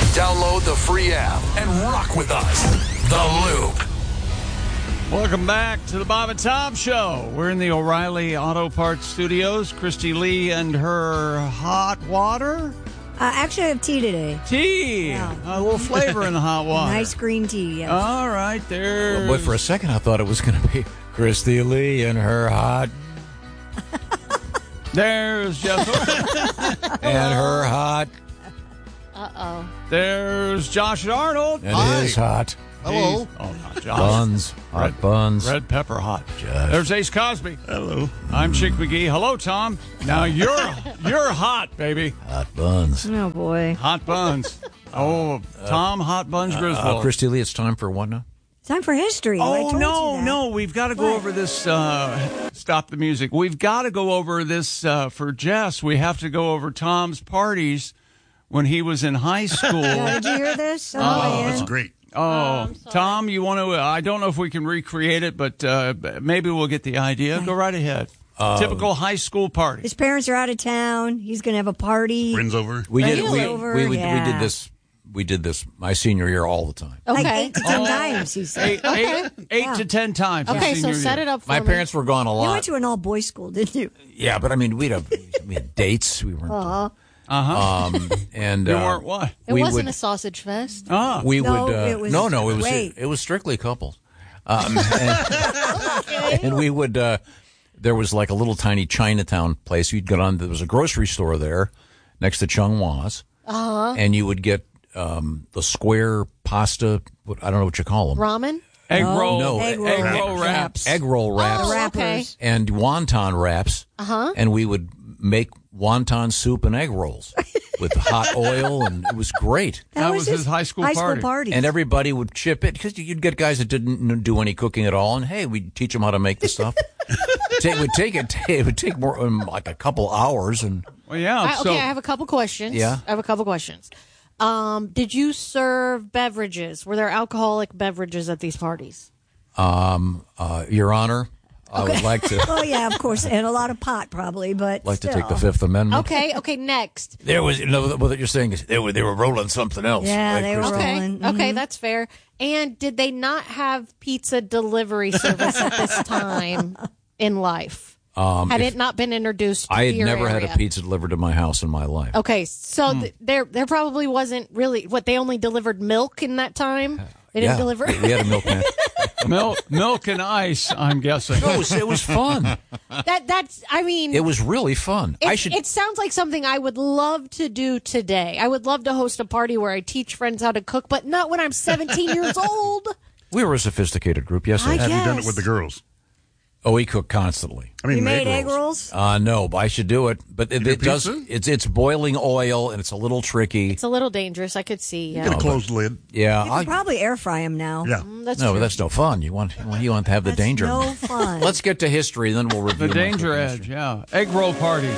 Download the free app and rock with us. The Loop. Welcome back to the Bob and Tom Show. We're in the O'Reilly Auto Parts Studios. Christy Lee and her hot water. Actually, I have tea today. Tea. Yeah. A little flavor in the hot water. Nice green tea, yes. All right, there. But for a second, I thought it was going to be Christy Lee and her hot. There's Jeff. And her hot. Uh-oh. There's Josh Arnold. And Hi. his hot. Hello. Oh, not Josh. Buns. Hot buns. Red pepper hot. Josh. There's Ace Cosby. Hello. I'm Chick McGee. Hello, Tom. Now you're hot, baby. Hot buns. Oh, boy. Hot buns. Oh, Tom, hot buns Griswold. Christy Lee, it's time for what now? Time for history. I Oh, told you that. no, we've got to go What? over this. Stop the music. We've got to go over this for Jess. We have to go over Tom's parties when he was in high school. Yeah, did you hear this? Oh, that's great. Oh, Tom, you want to? I don't know if we can recreate it, but maybe we'll get the idea. Go right ahead. Typical high school party. His parents are out of town. He's going to have a party. Friends over. We did. Friends over, We yeah. did this. We did this my senior year all the time. Okay. Like 8 to 10 times, he said. Eight to 10 times. his Okay, so senior set year. it up for My me. parents were gone a You lot. went to an all-boys school, didn't you? Yeah, but I mean, we had dates. We weren't. And You weren't what? It we wasn't would- a sausage fest. Ah, We No, would. it was great. It was strictly couples. And we would. There was like a little tiny Chinatown place. You'd get on. There was a grocery store there next to Chung Wa's, and you would get the square pasta. I don't know what you call them. Ramen? egg No, roll. no, egg egg roll roll wraps. Egg roll wraps Oh, Wrappers. okay. and wonton wraps. And we would make wonton soup and egg rolls with hot oil, and it was great. That was his high school party. And everybody would chip in because you'd get guys that didn't do any cooking at all, and hey, we'd teach them how to make the stuff. It would take more like a couple hours, and Well, yeah. I so have a couple questions. Yeah. I have a couple questions. Did you serve beverages? Were there alcoholic beverages at these parties? Your Honor, I would like to Oh, yeah, of course. And a lot of pot, probably, but to still. take the Fifth Amendment. Okay, next. There was what you're saying is they were rolling something else. Yeah, right, they were Christy? Okay, rolling. okay, that's fair. And did they not have pizza delivery service at this time in life? Had it not been introduced to I had your never had area? a pizza delivered to my house in my life. Okay, so there probably wasn't really what they only delivered milk in that time. They didn't deliver. We had a milkman. milk and ice, I'm guessing. It was fun. That's. I mean, It was really fun. It sounds like something I would love to do today. I would love to host a party where I teach friends how to cook, but not when I'm 17 years old. We were a sophisticated group. Yes, I I Have you done Yes. it with the girls? Oh, we cook constantly. I mean, You made egg rolls? No, but I should do it. But it do does. pizza? It's boiling oil, and it's a little tricky. It's a little dangerous. I could see. Get Yeah, a closed lid. Yeah, You can probably air fry them now. Yeah. that's no, true. that's no fun. You want to have the That's danger. no fun. Let's get to history, then we'll review The my danger cooking edge, history. yeah. Egg roll parties.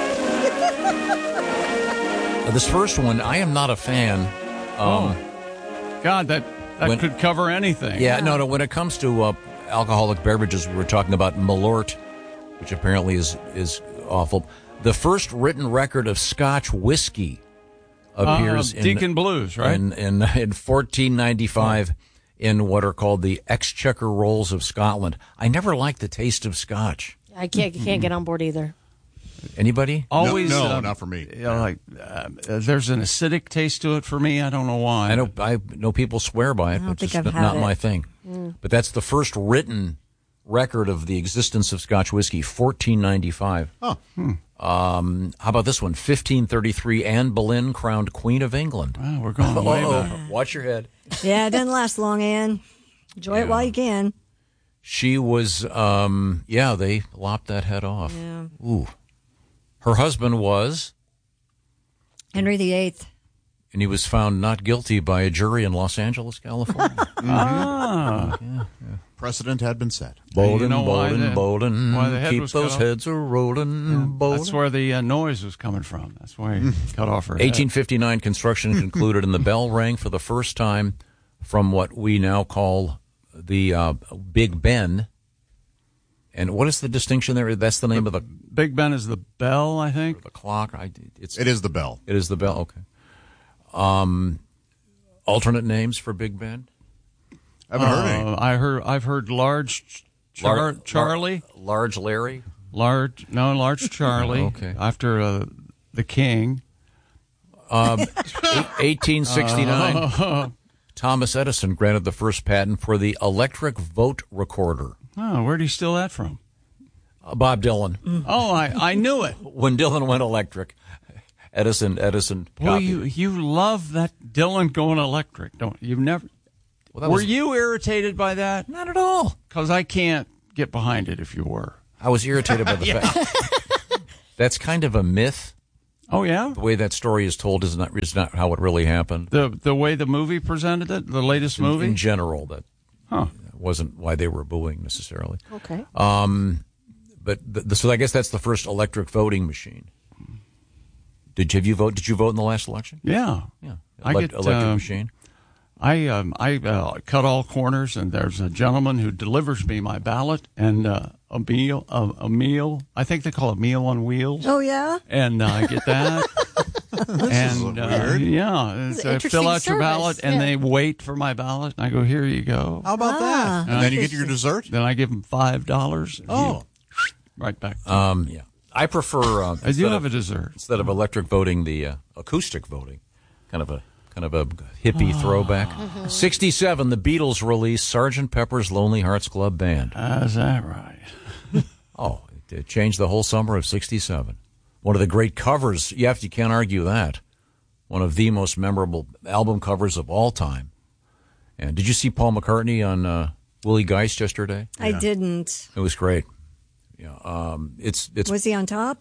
This first one, I am not a fan. God, that When- could cover anything. Yeah, no. When it comes to alcoholic beverages, we were talking about Malort, which apparently is awful. The first written record of Scotch whiskey appears in Deacon Blues, right? in 1495 in what are called the Exchequer Rolls of Scotland. I never liked the taste of Scotch. I can't get on board either. Anybody? Always, No, not for me. You know, there's an acidic taste to it for me. I don't know why. I know people swear by it, don't but think it's I've had not it. my thing. But that's the first written record of the existence of Scotch whiskey, 1495. Oh. How about this one? 1533, Anne Boleyn crowned Queen of England. Wow, we're going way back. Watch your head. Yeah, it doesn't last long, Ann. Enjoy it while you can. She was, they lopped that head off. Yeah. Ooh. Her husband was, Henry VIII. and he was found not guilty by a jury in Los Angeles, California. Precedent had been set. Bolden, You know why Bolden, the- Bolden. why the head Keep was those cut off? heads a-rolling, Bolden. That's where the noise was coming from. That's why he cut off her head. 1859 construction concluded, and the bell rang for the first time from what we now call the Big Ben. And what is the distinction there? That's the name of the Big Ben is the bell, I think. clock. It is the bell. It is the bell. Okay. alternate names for Big Ben? I haven't heard any. I've heard large Charlie, Large Larry. large Charlie. Okay. After the King. 1869. Thomas Edison granted the first patent for the electric vote recorder. Oh, where'd he steal that from? Bob Dylan. Oh, I knew it. When Dylan went electric, Edison. Boy, copied. you love that Dylan going electric, don't you? Never. Well, Were you irritated by that? Not at all. Because I can't get behind it if you were. I was irritated by the fact that's kind of a myth. Oh, yeah? The way that story is told is not how it really happened. The way the movie presented it, the latest movie? In general, that Huh. wasn't why they were booing necessarily. Okay. But so I guess that's the first electric voting machine. Did you vote in the last election? Yeah. Yeah. I get electric machine. I cut all corners, and there's a gentleman who delivers me my ballot and a meal. I think they call it Meal on Wheels. Oh, yeah? And I get that. And yeah, It's so an I fill out interesting your ballot, service, and yeah. they wait for my ballot, and I go, here you go. How about that? And then you get your dessert? Then I give them $5. And Oh. right back. Yeah. I prefer I do have a dessert. instead of electric voting, the acoustic voting, kind of a hippie throwback. 67, the Beatles released Sgt. Pepper's Lonely Hearts Club Band. Is that right? Oh, it changed the whole summer of 67. One of the great covers. You can't argue that. One of the most memorable album covers of all time. And did you see Paul McCartney on Willie Geist yesterday? I didn't. It was great. Yeah, it's Was he on top?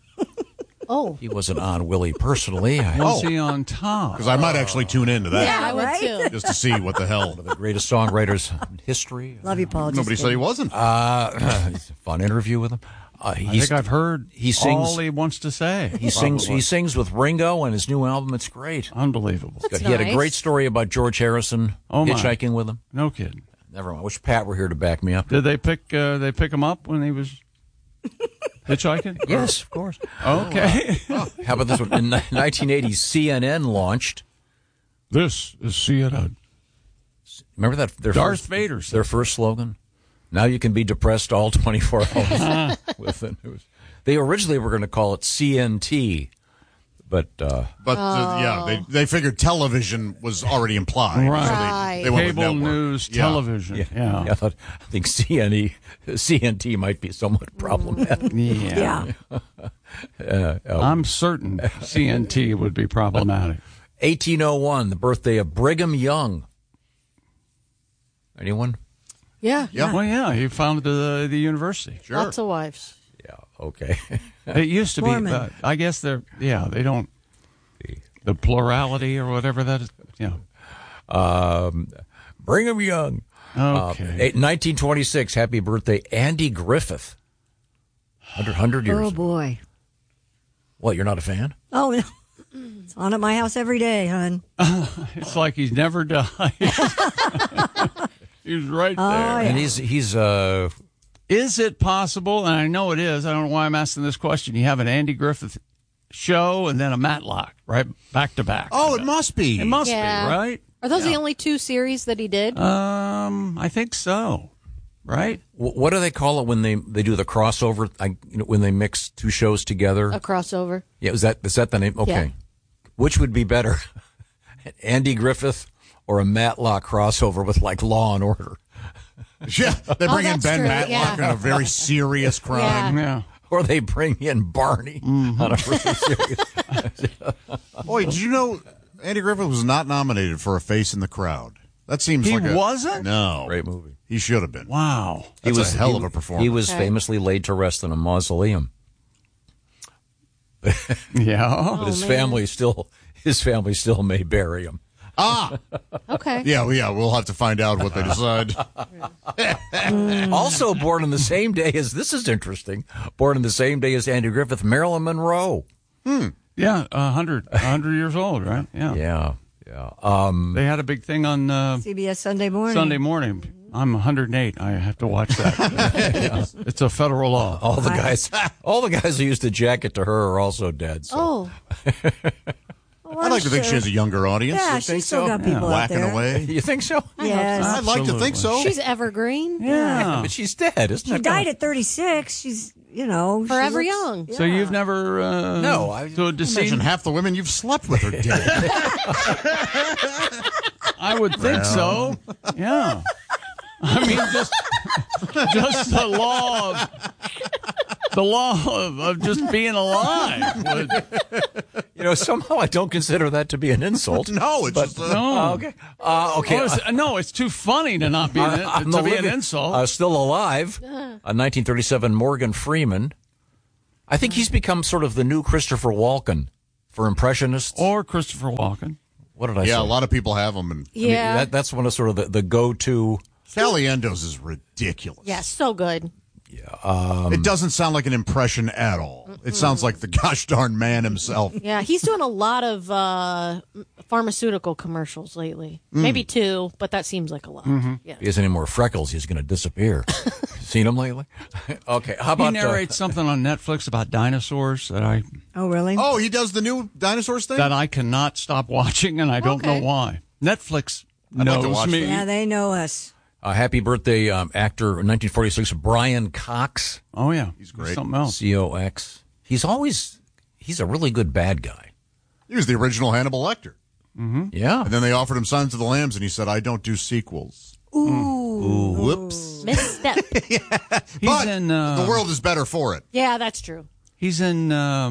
Oh. he wasn't on Willie personally. Was he on top? Because I might actually tune into that Yeah, I would right? too. just to see what the hell. The greatest songwriters in history. Love you, Paul. Nobody Just said he kidding. wasn't. It's a fun interview with him. I think I've heard he sings- all he wants to say. He sings with Ringo and his new album. It's great. Unbelievable. He had a nice. great story about George Harrison Oh, my. hitchhiking with him. No kidding. Never mind. I wish Pat were here to back me up. Did they pick him up when he was hitchhiking? Yes, of course. Okay. How about this one? In 1980, CNN launched. This is CNN. Remember that? Darth Vader said Their first slogan? Now you can be depressed all 24 hours with the news. They originally were going to call it CNT, but Yeah, they figured television was already implied. Right. So they went with cable network. news, Yeah. television. Yeah. I think CNT might be somewhat problematic. Yeah. I'm certain CNT would be problematic. 1801, the birthday of Brigham Young. Anyone? Yeah. Yeah. Well, yeah, he founded the university. Sure. Lots of wives. Yeah, okay. It used to be, Mormon. I guess they don't, the plurality or whatever that is. Yeah. Brigham Young. Okay. 1926, happy birthday, Andy Griffith. 100 years. Oh, boy. What, you're not a fan? Oh, no. It's on at my house every day, hon. It's like he's never died. He's right there. Oh, yeah. And he's Is it possible, and I know it is, I don't know why I'm asking this question, you have an Andy Griffith show and then a Matlock, right? Back to back. Oh, it must be. It must Yeah. be, right? Are those the only two series that he did? I think so. Right? what do they call it when they do the crossover? When they mix two shows together? A crossover. Yeah, is that the name? Okay. Yeah. Which would be better, Andy Griffith or a Matlock crossover with like Law and Order? Yeah, they bring in that's Ben true, Matlock yeah. on a very serious crime. Yeah. Or they bring in Barney on a really serious. Boy, did you know Andy Griffith was not nominated for A Face in the Crowd? That seems He like a... wasn't? No. Great movie. He should have been. Wow. That's a hell of a performance. He was famously laid to rest in a mausoleum. Yeah. But his family still may bury him. Okay. Yeah, we'll have to find out what they decide. Also born on the same day as, this is interesting, born on the same day as Andy Griffith, Marilyn Monroe. Yeah, 100 years old, right? Yeah. Yeah. They had a big thing on CBS Sunday morning. Sunday morning. I'm 108. I have to watch that. It's a federal law. All the guys who used to jacket to her are also dead. So. Oh. I'd like to think she has a younger audience. Yeah, You think she's still so? got people out Whacking there. away. You think so? Yes. I'd like to think so. She's evergreen. Yeah. But she's dead, isn't She it? died at 36. She's, she Forever looks- young. So you've never No, I- so Imagine deceased. half the women you've slept with are dead. I would think so. Yeah. I mean, just the law of just being alive. Somehow I don't consider that to be an insult. No, it's just No. Okay. Okay. No, it's too funny to not be to be an insult. Still alive. 1937, Morgan Freeman. I think he's become sort of the new Christopher Walken for impressionists. Or Christopher Walken. What did I say? yeah, a lot of people have them. And Yeah. That's one of sort of the go-to. Caliendo's is ridiculous. Yeah, so good. It doesn't sound like an impression at all. It sounds like the gosh darn man himself. Yeah, he's doing a lot of pharmaceutical commercials lately. Maybe 2, but that seems like a lot. Yeah. If he has any more freckles, he's going to disappear. Seen him lately? Okay. How He about narrates something on Netflix about dinosaurs that I Oh, really? Oh, he does the new dinosaurs thing? cannot stop watching, and I don't know why. Netflix I'd like to knows watch me. that. Yeah, they know us. happy birthday, actor, 1946, Brian Cox. Oh yeah, He's great. Something else. COX. He's a really good bad guy. He was the original Hannibal Lecter. Yeah. And then they offered him Silence of the Lambs, and he said, I don't do sequels. Ooh. Whoops. Misstep. He's But in. the world is better for it. Yeah, that's true. He's in.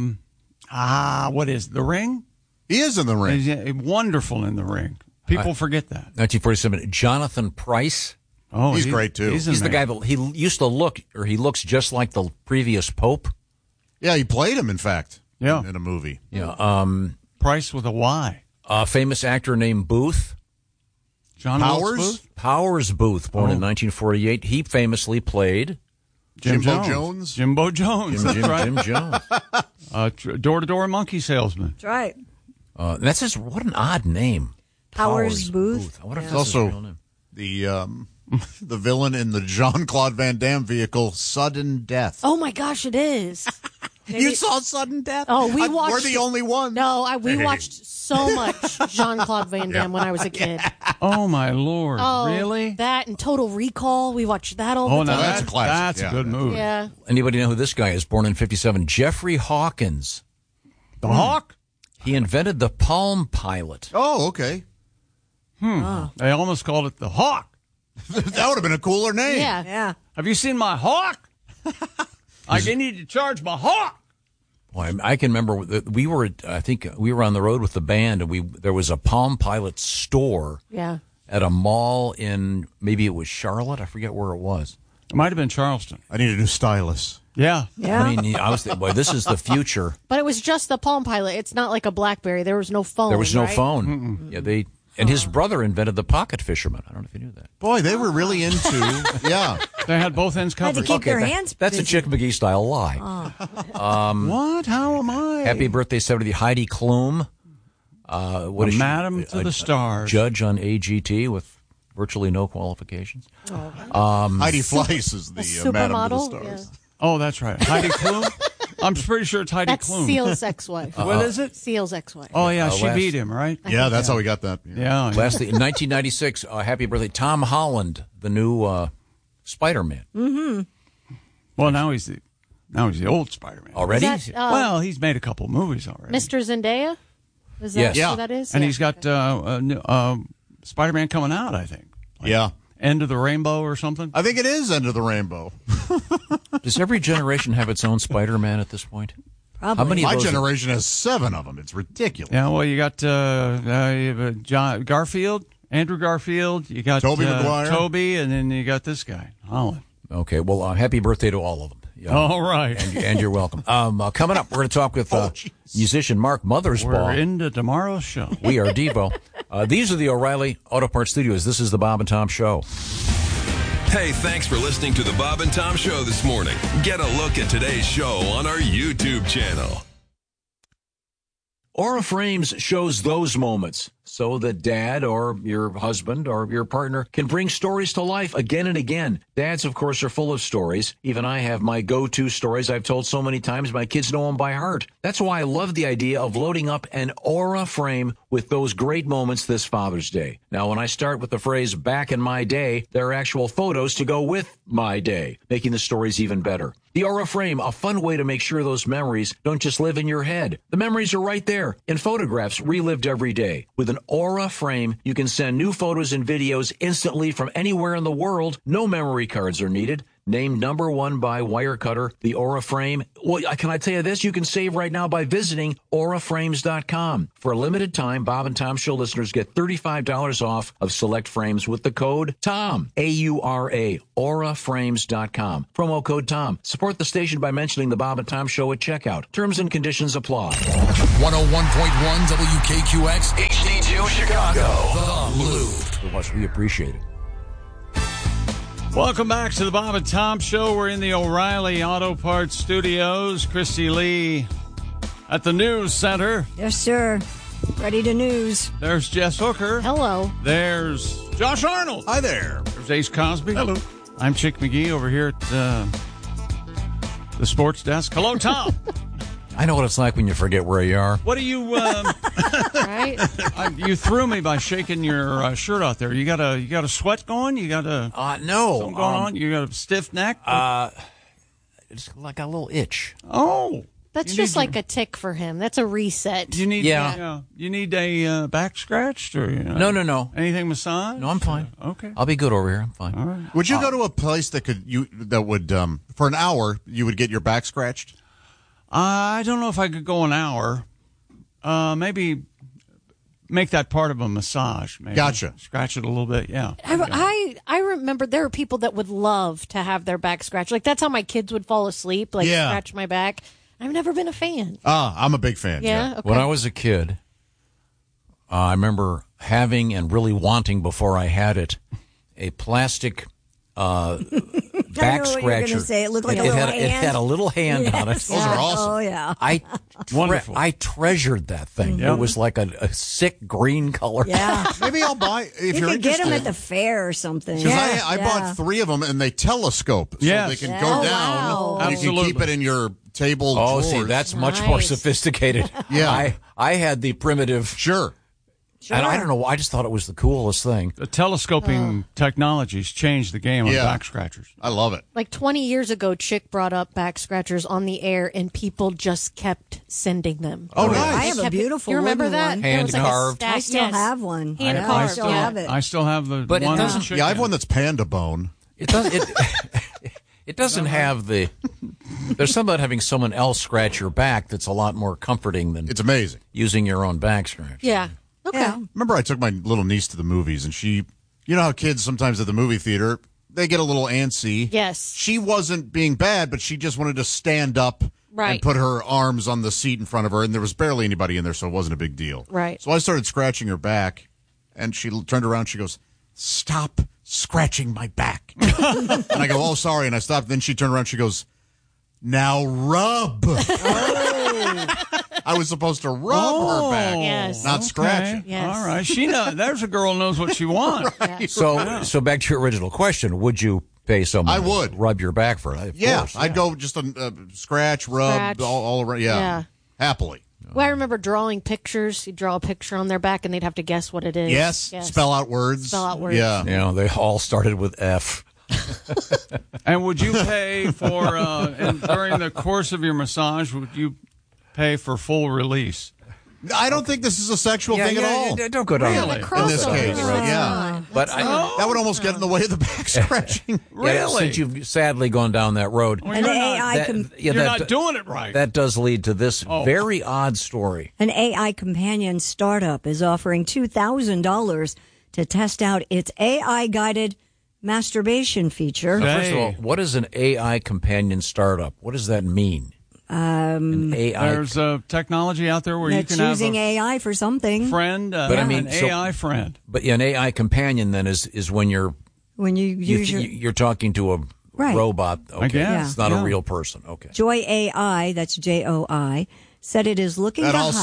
What is The Ring? He is in the ring. He's wonderful in The Ring. People forget that. 1947, Jonathan Pryce. Oh, He's great, too. He's He's the there. guy that he used to he looks just like the previous Pope. Yeah, he played him, in fact, Yeah. in a movie. Yeah. Price with a Y. A famous actor named Booth. John Powers? Wilkes Booth? Powers Booth, born in 1948. He famously played Jimbo Jones? Jimbo Jones. That's right. Jim Jones. Door-to-door monkey salesman. That's right. That's just what an odd name. Powers Booth. I wonder if He's that's his also real name. the villain in the Jean-Claude Van Damme vehicle, Sudden Death. Oh my gosh, it is. You saw Sudden Death? Oh, we We're watched the it. only one. No, we watched so much Jean-Claude Van Damme when I was a kid. Oh, my Lord. Oh, Really? That and Total Recall. We watched that all Oh, the no, time. that's a classic. That's Yeah. a good movie. Yeah. Anybody know who this guy is? Born in 1957. Jeffrey Hawkins. The Hawk? He invented the Palm Pilot. Oh, okay. They almost called it the Hawk. That would have been a cooler name. Yeah. Yeah. Have you seen my Hawk? I need to charge my Hawk. Well, I can remember that we were on the road with the band, and there was a Palm Pilot store Yeah. at a mall in, maybe it was Charlotte. I forget where it was. It might have been Charleston. I need a new stylus. Yeah. Yeah. I mean, I was thinking, boy, this is the future. But it was just the Palm Pilot. It's not like a BlackBerry. There was no phone. There was no right? phone. Yeah, and his brother invented the Pocket Fisherman. I don't know if you knew that. Boy, they were really into, yeah. They had both ends Had to covered. keep their hands That's a busy. Chick McGee style lie. What? How am I? Happy birthday, 70, Heidi Klum. What is she? Madam to the stars. Judge on AGT with virtually no qualifications. Heidi Fleiss is the Madam to the Supermodel. Stars. Oh, that's right. Heidi Klum? I'm pretty sure it's Heidi That's Klum. Seal's ex-wife. What is it? Seal's ex-wife. Oh, yeah. She last- beat him, right? Yeah, that's how we got that. Yeah. Lastly, in 1996, happy birthday, Tom Holland, the new Spider-Man. Well, now he's the old Spider-Man. Already? Is that, Well, he's made a couple movies already. Mr. Zendaya? Is that Yes. who Yeah. that is? And Yeah. he's got Spider-Man coming out, I think. Yeah. End of the Rainbow or something. I think it is End of the Rainbow. Does every generation have its own Spider-Man at this point? Probably. How many of My those? generation has 7 of them. It's ridiculous. Yeah, well, you got Garfield, Andrew Garfield. You got Tobey Maguire. Toby, and then you got this guy, Holland. Okay, well, happy birthday to all of them. Yeah. All right. And you're welcome. Coming up, we're going to talk with musician Mark We're Mothersbaugh. into tomorrow's show. We are Devo. These are the O'Reilly Auto Parts Studios. This is the Bob and Tom Show. Hey, thanks for listening to the Bob and Tom Show this morning. Get a look at today's show on our YouTube channel. Aura Frames shows those moments so that dad or your husband or your partner can bring stories to life again and again. Dads, of course, are full of stories. Even I have my go-to stories I've told so many times my kids know them by heart. That's why I love the idea of loading up an Aura Frame with those great moments this Father's Day. Now, when I start with the phrase back in my day, there are actual photos to go with my day, making the stories even better. The Aura Frame, a fun way to make sure those memories don't just live in your head. The memories are right there in photographs relived every day. With an Aura Frame, you can send new photos and videos instantly from anywhere in the world. No memory cards are needed. Named number 1 by Wirecutter, the Aura Frame. Well, can I tell you this? You can save right now by visiting auraframes.com. For a limited time, Bob and Tom Show listeners get $35 off of select frames with the code TOM, A-U-R-A, auraframes.com. Promo code TOM. Support the station by mentioning the Bob and Tom Show at checkout. Terms and conditions apply. 101.1 WKQX, HD2 Chicago. The Loop. We appreciate it. Welcome back to the Bob and Tom Show. We're in the O'Reilly Auto Parts Studios. Christy Lee at the News Center. Yes, sir. Ready to news. There's Jess Hooker. Hello. There's Josh Arnold. Hi there. There's Ace Cosby. Hello. I'm Chick McGee over here at the sports desk. Hello, Tom. I know what it's like when you forget where you are. What do you... Right? you threw me by shaking your shirt out there. You got a sweat going? You got a No. something going on? You got a stiff neck? It's like a little itch. Oh. That's You just need like a tick for him. That's a reset. You need Yeah. you need a back scratched or No. anything massaged? No, I'm fine. Okay. I'll be good over here. I'm fine. All right. Would you go to a place that would for an hour you would get your back scratched? I don't know if I could go an hour. Maybe make that part of a massage. Maybe. Gotcha. Scratch it a little bit. Yeah. I remember there were people that would love to have their back scratched. Like that's how my kids would fall asleep, like Yeah. scratch my back. I've never been a fan. I'm a big fan. Yeah. Okay. When I was a kid, I remember having and really wanting before I had it a plastic back what you're scratcher. gonna say. It looked like a little It hand. had a little hand on it. Yes. Those are awesome. Oh, yeah. Wonderful. I treasured that thing. Yeah. It was like a sick green color. Yeah. Maybe I'll buy if You you're could get interested. them at the fair or something. 'Cause I bought 3 of them, and they telescope, so Yes. they can Yeah. go Oh, down, wow. and you can Absolutely. keep it in your table Oh, drawers. see, that's much more Nice. sophisticated. Yeah. I had the primitive, Sure. and I don't know. I just thought it was the coolest thing. The telescoping technologies changed the game on Yeah. back scratchers. I love it. Like 20 years ago, Chick brought up back scratchers on the air, and people just kept sending them. Oh, nice. I have a Kept- beautiful You remember wooden that? one. There was like a Hand-carved. stack- I still yes. have one. Hand Yeah, carved, I still yeah. have it. I still have the But it one. doesn't- chicken. Yeah, I have one that's panda bone. It does. It doesn't have the. There's something about having someone else scratch your back that's a lot more comforting than It's amazing. using your own back scratch. Yeah. Okay. Yeah. Remember, I took my little niece to the movies, and you know how kids sometimes at the movie theater, they get a little antsy. Yes. She wasn't being bad, but she just wanted to stand up Right. and put her arms on the seat in front of her, and there was barely anybody in there, so it wasn't a big deal. Right. So I started scratching her back, and she turned around, she goes, "Stop scratching my back." And I go, "Oh, sorry," and I stopped. Then she turned around, she goes, "Now rub." I was supposed to rub her back, Yes. not scratch it. Yes. All right. There's a girl who knows what she wants. So back to your original question: would you pay someone? I would. to rub your back for it. Of Yeah, course, I'd go just a scratch, rub, Scratch. all around. Yeah, Yeah. happily. Well, I remember drawing pictures. You'd draw a picture on their back, and they'd have to guess what it is. Yes, spell out words. Spell out words. Yeah. You know, they all started with F. And would you pay for, and during the course of your massage, would you pay for full release? I don't think this is a sexual thing at all. Don't go down Really? that In this Crossover. case, That's yeah. fine. But That would almost get in the way of the back scratching. Really? since you've sadly gone down that road, Well, An you're AI not, you're that- not doing it right. that does lead to this very odd story. An AI companion startup is offering $2,000 to test out its AI-guided masturbation feature. Okay. First of all, what is an AI companion startup? What does that mean? An AI. There's a technology out there where you That's can have using a AI for something. friend, But I mean, an so- AI friend. But an AI companion then is when you're When you use your you're talking to a Right. robot. Okay, guess, it's not yeah. a real person. Okay. Joy AI, that's JOI, said it is looking That to also hire.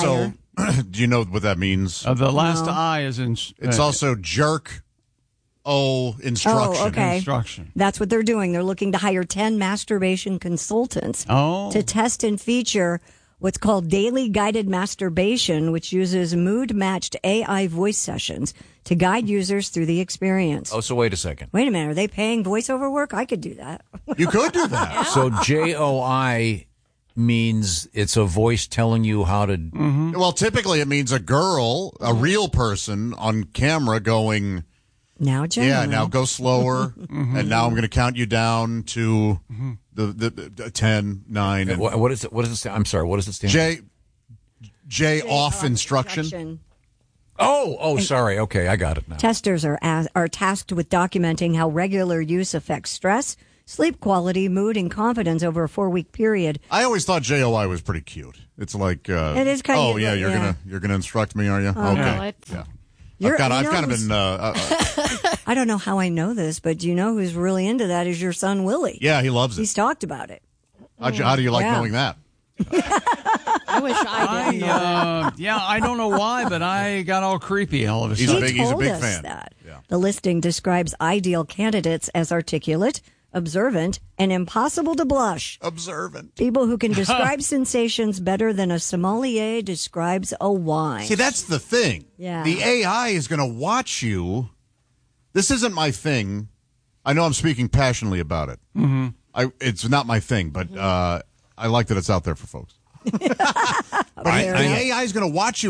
Do you know what that means? The last I is in. It's also jerk. Instruction. Oh, okay. Instruction. That's what they're doing. They're looking to hire 10 masturbation consultants to test and feature what's called daily guided masturbation, which uses mood-matched AI voice sessions to guide users through the experience. Oh, so wait a second. Wait a minute. Are they paying voiceover work? I could do that. You could do that. So JOI means it's a voice telling you how to. Mm-hmm. Well, typically it means a girl, a real person on camera going, Now, yeah, now go slower, and now I'm going to count you down to the 10, 9. And What is it? What does it stand? I'm sorry. What does it stand? J off instruction. Oh, sorry. Okay, I got it now. Testers are tasked with documenting how regular use affects stress, sleep quality, mood, and confidence over a 4-week period. I always thought JOI was pretty cute. It's like, it is kind oh of. yeah, Yeah. you're gonna instruct me, are you? No, Okay. it's- Yeah. You're- I've you kind of know been. I don't know how I know this, but do you know who's really into that is your son, Willie. Yeah, he loves it. He's talked about it. How do you like Yeah. knowing that? I wish I didn't know that. I don't know why, but I got all creepy all of a He's sudden. a He big told us fan. that. Yeah. The listing describes ideal candidates as articulate, observant, and impossible to blush. Observant. People who can describe sensations better than a sommelier describes a wine. See, that's the thing. Yeah. The AI is going to watch you. This isn't my thing. I know I'm speaking passionately about it. Mm-hmm. It's not my thing, but I like that it's out there for folks. Fair enough. The AI is going to watch you